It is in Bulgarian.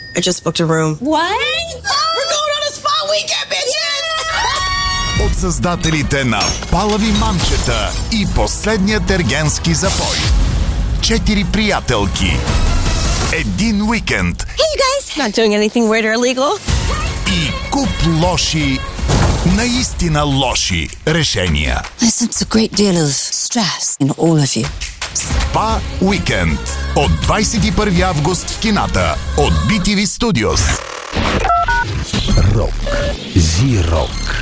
I just booked a room. What? We're going on a spa weekend, bitches! От създателите на Палави мамчета и Последният ергенски запой. 4 приятелки. Един уикенд. Hey, you guys! Not doing anything weird or illegal. И куп лоши, наистина лоши решения. I sense a great deal of stress in all of you. Спа уикенд. От 21 август в кината. От BTV Studios. Рок. Зи-рок.